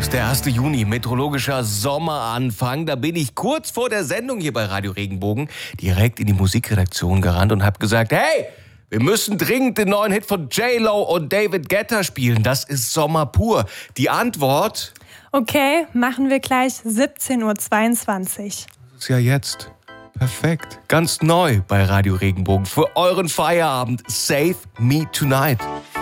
ist der 1. Juni, meteorologischer Sommeranfang. Da bin ich kurz vor der Sendung hier bei Radio Regenbogen direkt in die Musikredaktion gerannt und habe gesagt, hey, wir müssen dringend den neuen Hit von J-Lo und David Guetta spielen. Das ist Sommer pur. Die Antwort? Okay, machen wir gleich 17:22 Uhr. Das ist ja jetzt. Perfekt. Ganz neu bei Radio Regenbogen. Für euren Feierabend. Save Me Tonight.